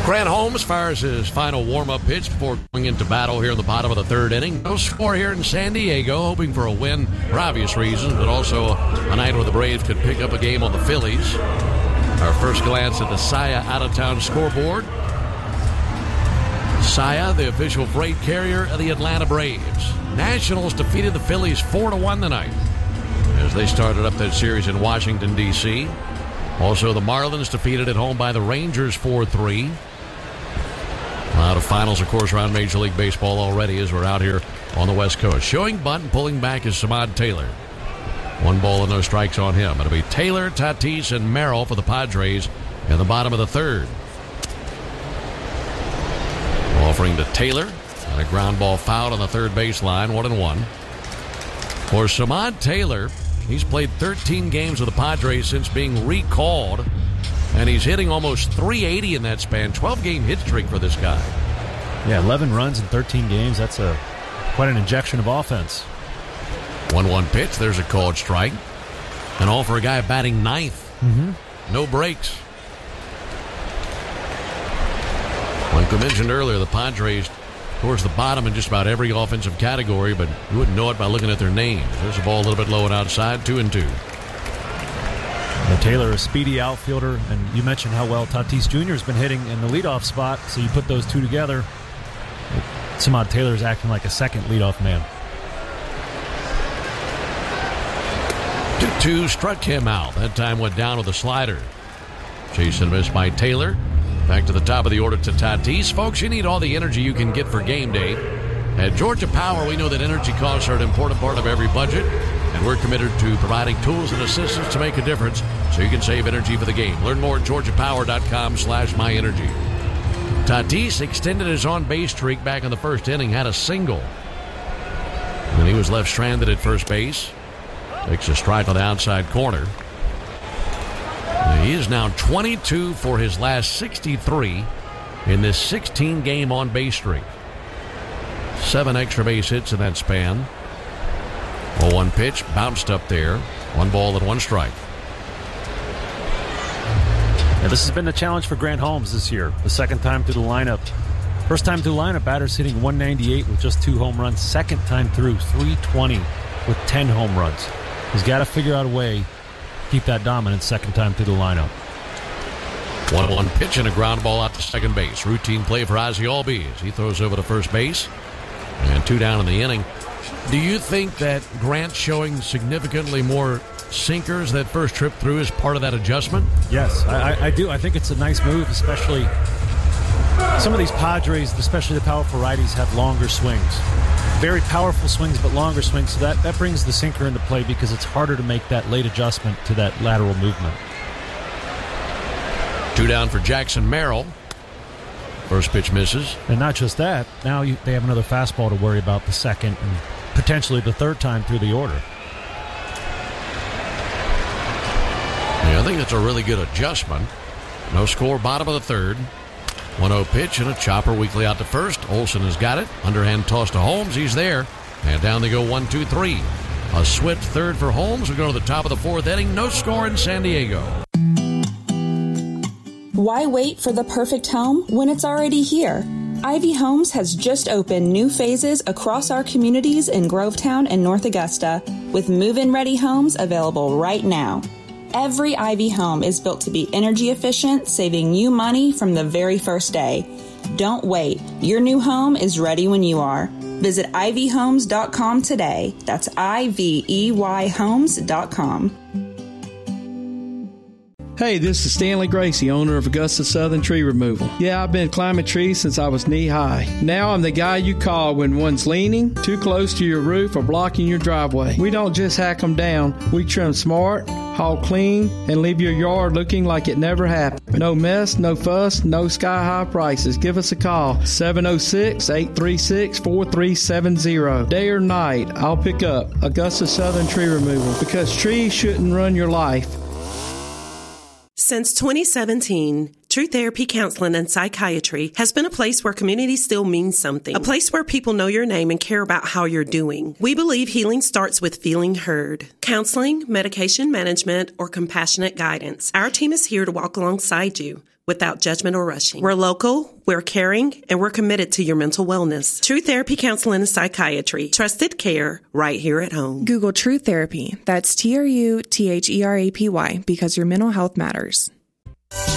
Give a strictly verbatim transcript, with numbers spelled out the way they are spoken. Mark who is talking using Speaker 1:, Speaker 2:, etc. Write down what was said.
Speaker 1: Grant Holmes fires his final warm-up pitch before going into battle here in the bottom of the third inning. No score here in San Diego, hoping for a win for obvious reasons, but also a night where the Braves could pick up a game on the Phillies. Our first glance at the S I A out-of-town scoreboard. S I A, the official freight carrier of the Atlanta Braves. Nationals defeated the Phillies four to one tonight as they started up that series in Washington, D C Also, the Marlins defeated at home by the Rangers four three. A lot of finals, of course, around Major League Baseball already as we're out here on the West Coast. Showing bunt and pulling back is Samad Taylor. One ball and no strikes on him. It'll be Taylor, Tatis, and Merrill for the Padres in the bottom of the third. Offering to Taylor. And a ground ball foul on the third baseline, one and one. For Samad Taylor, he's played thirteen games with the Padres since being recalled, and he's hitting almost three eighty in that span. twelve-game hit streak for this guy.
Speaker 2: Yeah, eleven runs in thirteen games. That's a quite an injection of offense.
Speaker 1: one one pitch. There's a called strike. And all for a guy batting ninth.
Speaker 2: Mm-hmm.
Speaker 1: No breaks. Like we mentioned earlier, the Padres towards the bottom in just about every offensive category, but you wouldn't know it by looking at their names. There's a ball a little bit low and outside, two and two.
Speaker 2: And Taylor, a speedy outfielder, and you mentioned how well Tatis Junior has been hitting in the leadoff spot, so you put those two together. Samad Taylor is acting like a second leadoff man.
Speaker 1: two two struck him out. That time went down with a slider. Chase and miss by Taylor. Back to the top of the order to Tatis. Folks, you need all the energy you can get for game day. At Georgia Power, we know that energy costs are an important part of every budget, and we're committed to providing tools and assistance to make a difference so you can save energy for the game. Learn more at georgia power dot com slash my energy. Tatis extended his on-base streak back in the first inning, had a single. And he was left stranded at first base. Takes a strike on the outside corner. He is now twenty-two for his last sixty-three in this sixteen-game on-base streak. Seven extra base hits in that span. oh one pitch, bounced up there. One ball and one strike.
Speaker 2: Yeah, this has been the challenge for Grant Holmes this year. The second time through the lineup. First time through the lineup, batter's hitting one ninety-eight with just two home runs. Second time through, three twenty with ten home runs. He's got to figure out a way keep that dominant second time through the lineup.
Speaker 1: one one pitch and a ground ball out to second base. Routine play for Ozzie Albies. He throws over to first base. And two down in the inning. Do you think that Grant showing significantly more sinkers that first trip through is part of that adjustment?
Speaker 2: Yes, I, I do. I think it's a nice move, especially some of these Padres, especially the powerful righties, have longer swings. Very powerful swings, but longer swings. So that, that brings the sinker into play because it's harder to make that late adjustment to that lateral movement.
Speaker 1: Two down for Jackson Merrill. First pitch misses.
Speaker 2: And not just that, now you, they have another fastball to worry about the second and potentially the third time through the order.
Speaker 1: Yeah, I think it's a really good adjustment. No score, bottom of the third. one oh pitch and a chopper weakly out to first. Olsen has got it. Underhand toss to Holmes. He's there. And down they go one, two, three. A swift third for Holmes. We go to the top of the fourth inning. No score in San Diego.
Speaker 3: Why wait for the perfect home when it's already here? Ivy Homes has just opened new phases across our communities in Grovetown and North Augusta with move-in ready homes available right now. Every Ivy home is built to be energy efficient, saving you money from the very first day. Don't wait. Your new home is ready when you are. Visit ivy homes dot com today. That's I V E Y homes dot com.
Speaker 4: Hey, this is Stanley Gracie, owner of Augusta Southern Tree Removal. Yeah, I've been climbing trees since I was knee-high. Now I'm the guy you call when one's leaning, too close to your roof, or blocking your driveway. We don't just hack them down. We trim smart, haul clean, and leave your yard looking like it never happened. No mess, no fuss, no sky-high prices. Give us a call, seven oh six, eight three six, four three seven zero. Day or night, I'll pick up Augusta Southern Tree Removal because trees shouldn't run your life.
Speaker 5: Since twenty seventeen, True Therapy Counseling and Psychiatry has been a place where community still means something. A place where people know your name and care about how you're doing. We believe healing starts with feeling heard. Counseling, medication management, or compassionate guidance. Our team is here to walk alongside you without judgment or rushing. We're local, we're caring, and we're committed to your mental wellness. True Therapy Counseling and Psychiatry. Trusted care right here at home.
Speaker 6: Google True Therapy. That's T R U T H E R A P Y because your mental health matters.